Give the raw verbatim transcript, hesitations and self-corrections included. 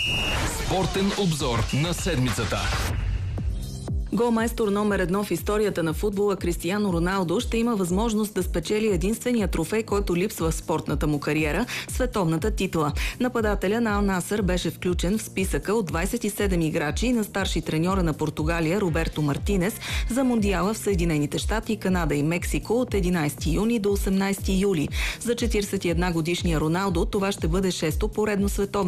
Спортен обзор на седмицата. Голмайстор номер едно в историята на футбола Кристиано Роналдо ще има възможност да спечели единствения трофей, който липсва в спортната му кариера – световната титла. Нападателя на Ал Насър беше включен в списъка от двадесет и седем играчи на старши треньора на Португалия Роберто Мартинес за Мондиала в Съединените щати, Канада и Мексико от единадесети юни до осемнадесети юли. За четиридесет и една годишния Роналдо това ще бъде шесто поредно световно